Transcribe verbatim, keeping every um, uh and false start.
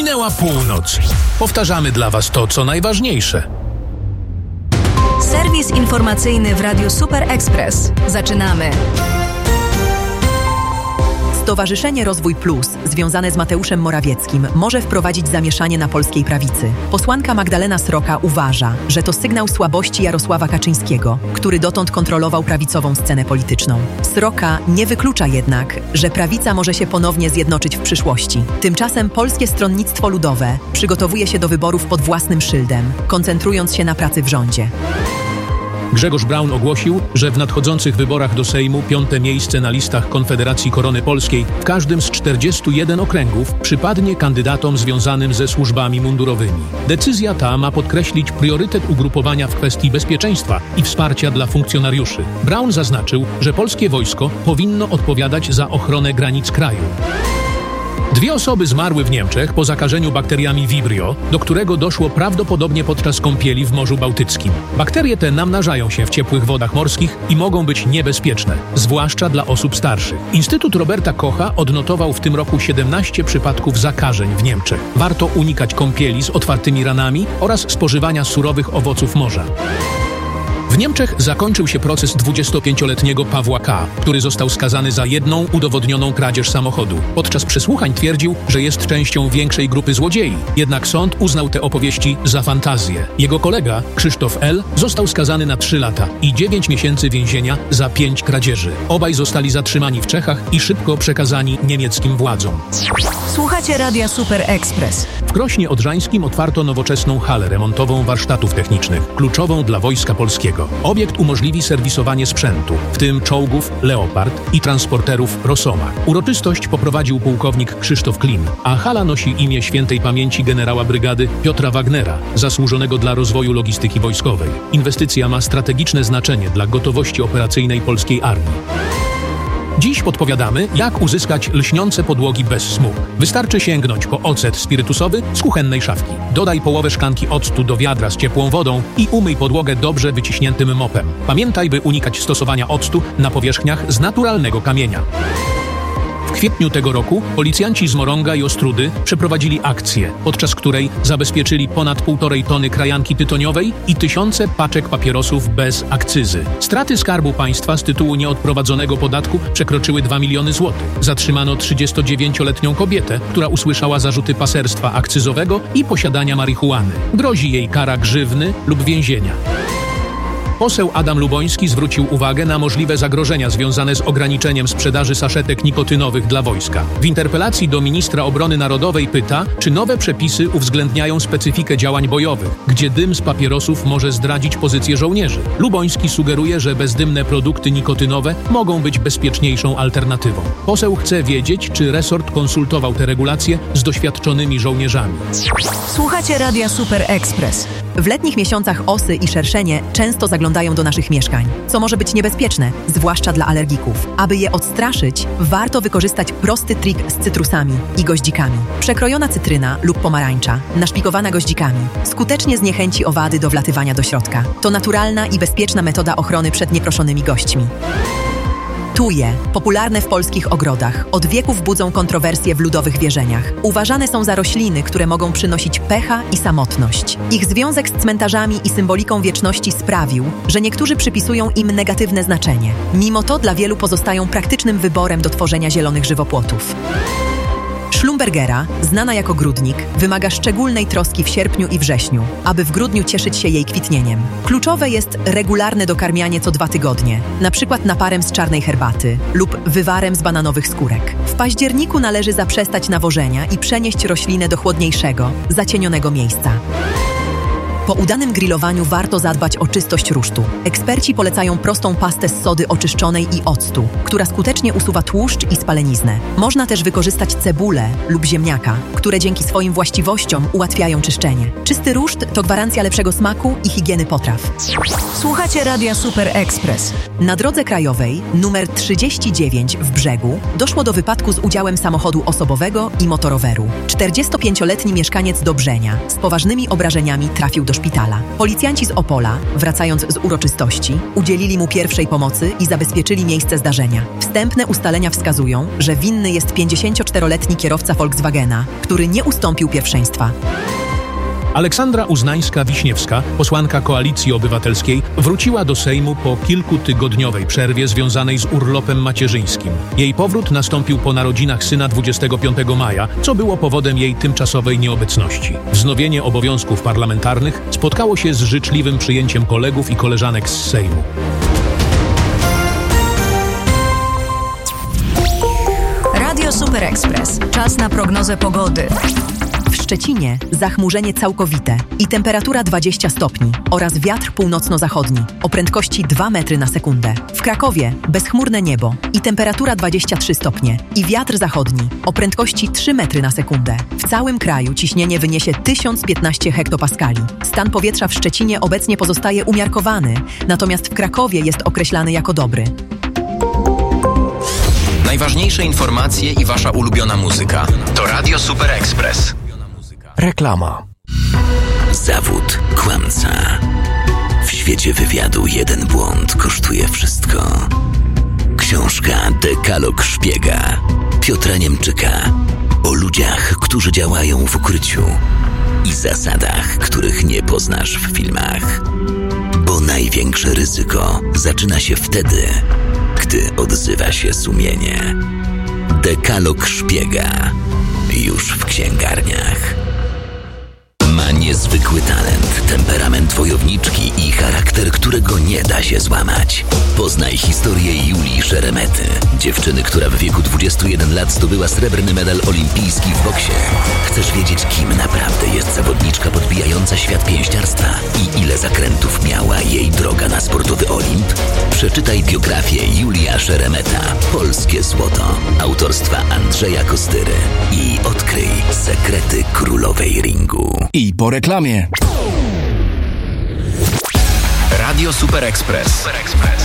Minęła północ. Powtarzamy dla Was to, co najważniejsze. Serwis informacyjny w Radiu Super Express. Zaczynamy. Stowarzyszenie Rozwój Plus, związane z Mateuszem Morawieckim, może wprowadzić zamieszanie na polskiej prawicy. Posłanka Magdalena Sroka uważa, że to sygnał słabości Jarosława Kaczyńskiego, który dotąd kontrolował prawicową scenę polityczną. Sroka nie wyklucza jednak, że prawica może się ponownie zjednoczyć w przyszłości. Tymczasem Polskie Stronnictwo Ludowe przygotowuje się do wyborów pod własnym szyldem, koncentrując się na pracy w rządzie. Grzegorz Braun ogłosił, że w nadchodzących wyborach do Sejmu piąte miejsce na listach Konfederacji Korony Polskiej w każdym z czterdziestu jeden okręgów przypadnie kandydatom związanym ze służbami mundurowymi. Decyzja ta ma podkreślić priorytet ugrupowania w kwestii bezpieczeństwa i wsparcia dla funkcjonariuszy. Braun zaznaczył, że polskie wojsko powinno odpowiadać za ochronę granic kraju. Dwie osoby zmarły w Niemczech po zakażeniu bakteriami Vibrio, do którego doszło prawdopodobnie podczas kąpieli w Morzu Bałtyckim. Bakterie te namnażają się w ciepłych wodach morskich i mogą być niebezpieczne, zwłaszcza dla osób starszych. Instytut Roberta Kocha odnotował w tym roku siedemnaście przypadków zakażeń w Niemczech. Warto unikać kąpieli z otwartymi ranami oraz spożywania surowych owoców morza. W Niemczech zakończył się proces dwudziestopięcioletniego Pawła K., który został skazany za jedną udowodnioną kradzież samochodu. Podczas przesłuchań twierdził, że jest częścią większej grupy złodziei. Jednak sąd uznał te opowieści za fantazję. Jego kolega, Krzysztof L., został skazany na trzy lata i dziewięć miesięcy więzienia za pięć kradzieży. Obaj zostali zatrzymani w Czechach i szybko przekazani niemieckim władzom. Słuchacie Radia Super Express. W Krośnie Odrzańskim otwarto nowoczesną halę remontową warsztatów technicznych, kluczową dla Wojska Polskiego. Obiekt umożliwi serwisowanie sprzętu, w tym czołgów Leopard i transporterów Rosomach. Uroczystość poprowadził pułkownik Krzysztof Klin, a hala nosi imię świętej pamięci generała brygady Piotra Wagnera, zasłużonego dla rozwoju logistyki wojskowej. Inwestycja ma strategiczne znaczenie dla gotowości operacyjnej polskiej armii. Dziś podpowiadamy, jak uzyskać lśniące podłogi bez smug. Wystarczy sięgnąć po ocet spirytusowy z kuchennej szafki. Dodaj połowę szklanki octu do wiadra z ciepłą wodą i umyj podłogę dobrze wyciśniętym mopem. Pamiętaj, by unikać stosowania octu na powierzchniach z naturalnego kamienia. W kwietniu tego roku policjanci z Morąga i Ostródy przeprowadzili akcję, podczas której zabezpieczyli ponad półtorej tony krajanki tytoniowej i tysiące paczek papierosów bez akcyzy. Straty Skarbu Państwa z tytułu nieodprowadzonego podatku przekroczyły dwa miliony złotych. Zatrzymano trzydziestodziewięcioletnią kobietę, która usłyszała zarzuty paserstwa akcyzowego i posiadania marihuany. Grozi jej kara grzywny lub więzienia. Poseł Adam Luboński zwrócił uwagę na możliwe zagrożenia związane z ograniczeniem sprzedaży saszetek nikotynowych dla wojska. W interpelacji do ministra obrony narodowej pyta, czy nowe przepisy uwzględniają specyfikę działań bojowych, gdzie dym z papierosów może zdradzić pozycję żołnierzy. Luboński sugeruje, że bezdymne produkty nikotynowe mogą być bezpieczniejszą alternatywą. Poseł chce wiedzieć, czy resort konsultował te regulacje z doświadczonymi żołnierzami. Słuchacie Radia Super Express. W letnich miesiącach osy i szerszenie często zaglądają do naszych mieszkań, co może być niebezpieczne, zwłaszcza dla alergików. Aby je odstraszyć, warto wykorzystać prosty trik z cytrusami i goździkami. Przekrojona cytryna lub pomarańcza, naszpikowana goździkami, skutecznie zniechęci owady do wlatywania do środka. To naturalna i bezpieczna metoda ochrony przed nieproszonymi gośćmi. Tuje, popularne w polskich ogrodach, od wieków budzą kontrowersje w ludowych wierzeniach. Uważane są za rośliny, które mogą przynosić pecha i samotność. Ich związek z cmentarzami i symboliką wieczności sprawił, że niektórzy przypisują im negatywne znaczenie. Mimo to dla wielu pozostają praktycznym wyborem do tworzenia zielonych żywopłotów. Schlumbergera, znana jako grudnik, wymaga szczególnej troski w sierpniu i wrześniu, aby w grudniu cieszyć się jej kwitnieniem. Kluczowe jest regularne dokarmianie co dwa tygodnie, na przykład naparem z czarnej herbaty lub wywarem z bananowych skórek. W październiku należy zaprzestać nawożenia i przenieść roślinę do chłodniejszego, zacienionego miejsca. Po udanym grillowaniu warto zadbać o czystość rusztu. Eksperci polecają prostą pastę z sody oczyszczonej i octu, która skutecznie usuwa tłuszcz i spaleniznę. Można też wykorzystać cebulę lub ziemniaka, które dzięki swoim właściwościom ułatwiają czyszczenie. Czysty ruszt to gwarancja lepszego smaku i higieny potraw. Słuchacie Radia Super Express. Na drodze krajowej numer trzydzieści dziewięć w Brzegu doszło do wypadku z udziałem samochodu osobowego i motoroweru. czterdziestopięcioletni mieszkaniec Dobrzenia z poważnymi obrażeniami trafił do szpitala. Policjanci z Opola, wracając z uroczystości, udzielili mu pierwszej pomocy i zabezpieczyli miejsce zdarzenia. Wstępne ustalenia wskazują, że winny jest pięćdziesięcioczteroletni kierowca Volkswagena, który nie ustąpił pierwszeństwa. Aleksandra Uznańska-Wiśniewska, posłanka Koalicji Obywatelskiej, wróciła do Sejmu po kilkutygodniowej przerwie związanej z urlopem macierzyńskim. Jej powrót nastąpił po narodzinach syna dwudziestego piątego maja, co było powodem jej tymczasowej nieobecności. Wznowienie obowiązków parlamentarnych spotkało się z życzliwym przyjęciem kolegów i koleżanek z Sejmu. Radio Super Express. Czas na prognozę pogody. W Szczecinie zachmurzenie całkowite i temperatura dwadzieścia stopni oraz wiatr północno-zachodni o prędkości dwa metry na sekundę. W Krakowie bezchmurne niebo i temperatura dwadzieścia trzy stopnie i wiatr zachodni o prędkości trzy metry na sekundę. W całym kraju ciśnienie wyniesie tysiąc piętnaście hektopaskali. Stan powietrza w Szczecinie obecnie pozostaje umiarkowany, natomiast w Krakowie jest określany jako dobry. Najważniejsze informacje i wasza ulubiona muzyka to Radio Super Express. Reklama. Zawód kłamca. W świecie wywiadu jeden błąd kosztuje wszystko. Książka Dekalog szpiega Piotra Niemczyka o ludziach, którzy działają w ukryciu i zasadach, których nie poznasz w filmach. Bo największe ryzyko zaczyna się wtedy, gdy odzywa się sumienie. Dekalog szpiega już w księgarniach. Ma niezwykły talent, temperament wojowniczki i charakter, którego nie da się złamać. Poznaj historię Julii Szeremety, dziewczyny, która w wieku dwudziestu jeden lat zdobyła srebrny medal olimpijski w boksie. Chcesz wiedzieć, kim naprawdę jest zawodniczka podbijająca świat pięściarstwa i ile zakrętów miała jej droga na sportowy Olimp? Przeczytaj biografię Julia Szeremeta, Polskie Złoto, autorstwa Andrzeja Kostyry i odkryj sekrety królowej ringu. I po reklamie. Radio Super Express. Super Express.